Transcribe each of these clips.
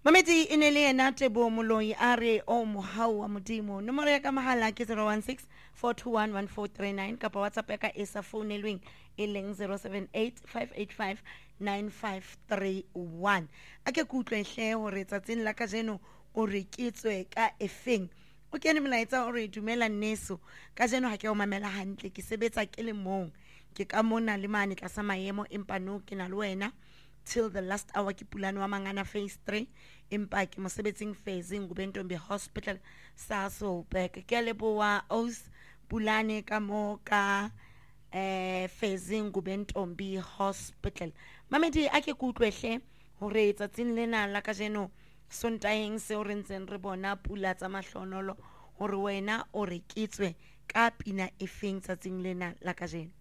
Mameti e ne le ena Tebo Moloi a re o mohau wa modimo. Nomoro ya ka mahala ke 016 421 1439 kapa WhatsApp ya ka e sa founelweng e leng 078 585 9531. Ake ke utlwe hle hore tsatsing la kajeno o re kitswe ka efeng. O kene molaetsa o re dumela Nneso. Kajeno ha ke o mamela hantle, ke sebetsa ke le mong. Ke ka mona le mane tlasa maemo empa no ke na le wena. Till the last hour ke Pulane wa Mangana phase 3 empa ke mosebetsing phase Ngubentombi Hospital sa Soulback ke leboa Os Pulane ka mo ka phase Ngubentombi Hospital. Mamedi a ke kutlwe hle hore tsatsing lena la kajeno Sontaheng se o rentseng re bona pula tsa mahlonolo hore wena o re kitswe ka pina efeng tsatsing lena la kajeno.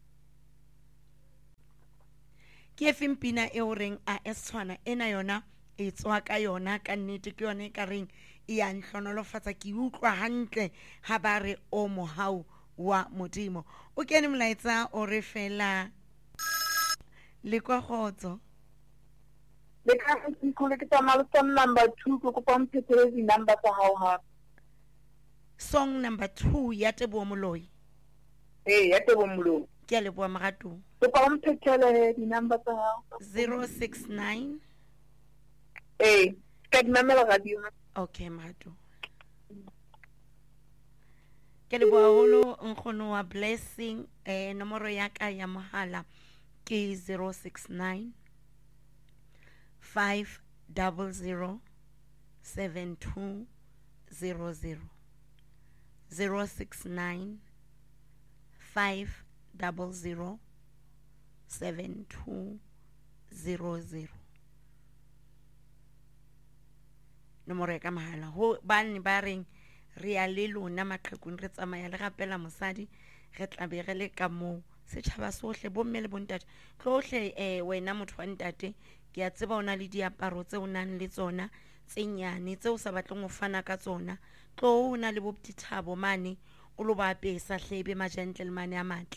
Ke efeng pina e o reng a eswana ena yona e tswa ka yona ka nnete ke yona e ka reng e ya nhlonolofatsa ke utlwa hantle ha ba re o mohau wa modimo. O kene molaetsa o re fela le kwa khotso le ka ikole ke tsamaya song number 2 ke kopa mphetele di number tsa hao ha song number 2 ya Tebo Moloi. ya Tebo Moloi ke a leboa Magato. ke kopa mphetele di number tsa hao 069 ka di mamela radio. okay Magato. Ke leboa holo nkgono wa Blessing. Nomoro ya ka ya mohala ke 069 500 7200 069 500 7200. Nomoro ya ka mahala ho bane ba reng re a le lona maqhekung re tsamaya le rapela mosadi re tlabe re le ka moo setjhaba sohle bomme le bontate tlohle. Wena motho wa ntate ke a tseba ona le diaparo tse o nang le tsona tse nyane tse o sa batleng ho fana ka tsona tlo ona le boptithabo mane o lo ba apesa hlebe majentle le mane a matle.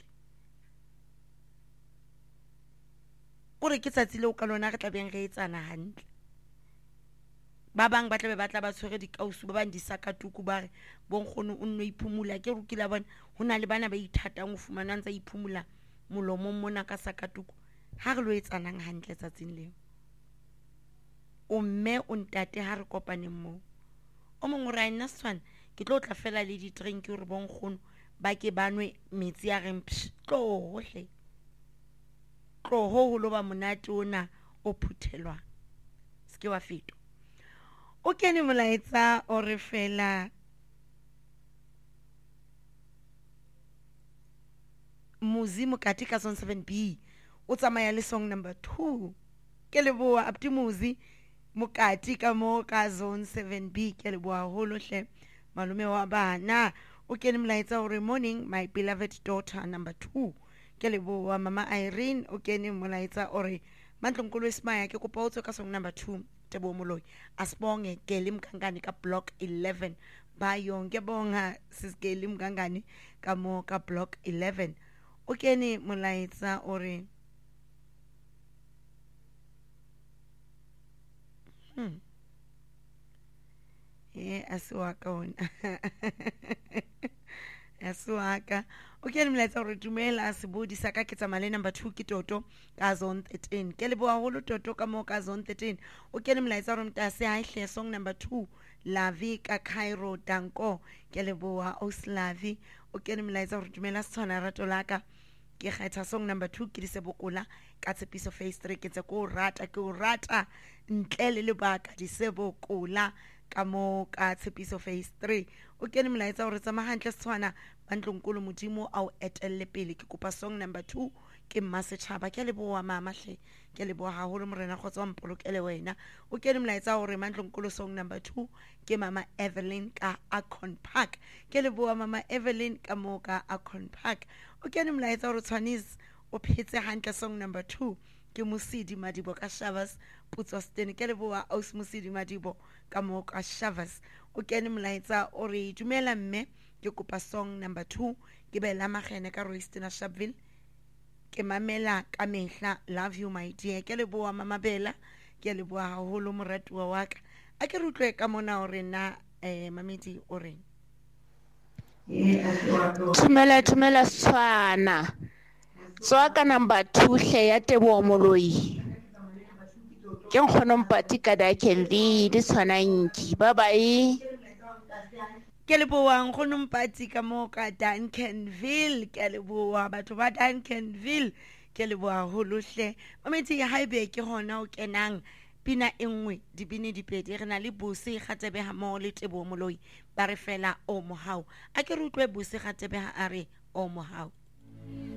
O re ke tsatsi leo ka lona re tlabeng re etsana hantle. Ba bang ba tlabe ba tla ba tshwere dikausu ba bang di sakatuku ba re bonkgono o nno iphumula ke rukile bona hona le bana ba ithatang ho fumana ntse iphumula molomong mona ka sakatuku ha re lo etsanang hantle tsatsing leo. O mme o ntate ha re kopaneng moo o mong o re nna swana ke tlo tla fela le di drink hore bonkgono ba ke banwe metsi a reng tlohle tloho ho lo ba monate ona o phuthelwa ske wa fito. O kene molaetsa o re fela Muzi Mokati ka Zone 7B o tsamaya le song number 2 ke leboa Abdi Muzi Mokati ka mo ka Zone 7B ke leboa holo hle malume wa bana. O kene molaetsa o re morning my beloved daughter number 2 ke leboa mama Irene. O kene molaetsa o re Mandlonkulu Ismaya ke kopa o tswe ka song number 2 Tebo Moloi asibonge Geli Mkangani ka block 11 ba yonke bonga sisigeli Mkangani ka mo ka block 11. O kene molaetsa o re asiwaka ona asiwaka. O kene molaetsa o re dumela sebodi sa ka ke tsamaya number 2 ke Toto ka Zone 13 ke leboa holo Toto ka mo ka Zone 13. O kene molaetsa o re mtase ha ihle song number 2 Lavi ka Cairo Danko ke leboa Oslavi. O kene molaetsa o re dumela Setswana rato laka ke kgetha song number 2 ke Disebokola ka Tshepiso phase 3 ke tse ko rata ke o rata ntle le lebaka Disebokola ka mo ka Tshepiso phase 3. O kene molaetsa o re tsamaya hantle Setswana Mandlonkulu modimo au etelle pele ke kopa song number 2 ke Mmasetjhaba ke leboa mama hle ke leboa haholo morena khotso wa mpolokele wena. O kene molaetsa o re Mandlonkulu song number 2 ke mama Evelyn ka Akon Park ke leboa mama Evelyn ka mo ka Akon Park. O kene molaetsa o re Tshwanise o phetse hantle song number 2 ke Musidi Madibo ka Shavas Putswastene ke leboa Aus Musidi Madibo ka mo ka Shavas. O kene molaetsa o re dumela mme ke kopa song number 2 ke Bela Magene ka Roystina Sharpeville ke mamela ka mehla love you my dear ke leboa mama Bela ke a leboha haholo moratuwa wa ka a ke re utlwe ka mona hore na mamedi o reng Tumela Swana. Tswaka number 2 hle ya Teboho Moloi. Ke nkgono Mpati ka Dakenville di tshwananki. Bye bye. ke leboha nkgono Mpati ka mo ka Duncanville ke a leboha batho ba Duncanville ke leboha haholo hle mamedi haebe ke hona o kenang pina engwe dibini dipedi re na le Bose Kgatebe ha mo le Teboho Moloi ba re fela o mohau a ke re utlwe Bose Kgatebe ha are o mohau